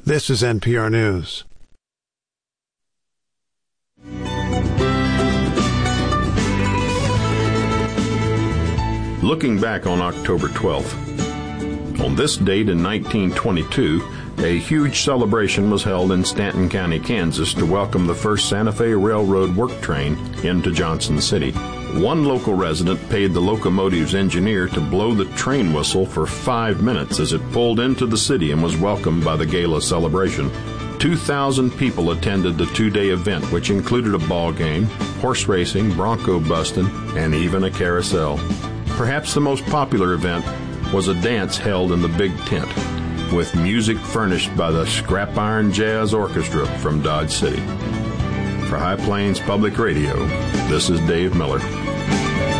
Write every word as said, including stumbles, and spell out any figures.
This is N P R News. Looking back on October twelfth, on this date in nineteen twenty-two, a huge celebration was held in Stanton County, Kansas, to welcome the first Santa Fe Railroad work train into Johnson City. One local resident paid the locomotive's engineer to blow the train whistle for five minutes as it pulled into the city and was welcomed by the gala celebration. two thousand people attended the two-day event, which included a ball game, horse racing, bronco busting, and even a carousel. Perhaps the most popular event was a dance held in the big tent, with music furnished by the Scrap Iron Jazz Orchestra from Dodge City. For High Plains Public Radio, this is Dave Miller.